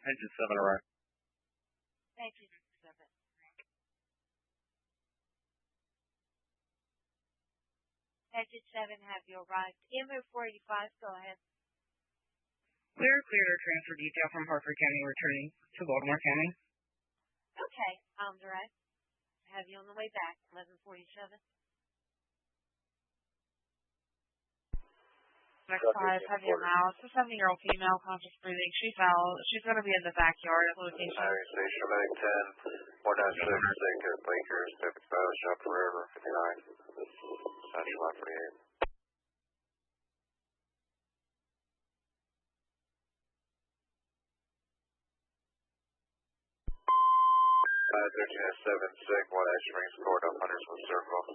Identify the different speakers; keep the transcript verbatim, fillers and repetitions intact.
Speaker 1: Engine seven arrived.
Speaker 2: Engine seven. Engine seven, have you arrived? M O four eighty-five, go ahead.
Speaker 3: Clear, clear to transfer detail from Harford County returning to Baltimore County.
Speaker 2: Okay, I'm direct. Have you on the way back, eleven forty-seven.
Speaker 4: Next five, heavy mouse, a seventy-year-old female, conscious breathing. She fell. She's going to be in the backyard at location.
Speaker 5: Irish Station, Medic ten, one nine six, take care, Lakers, Pacific Battle Shop Forever, fifty-nine, Central line forty-eight. Uh, thirteen seven, six, one Action Rings, Court, Huntersville Circle.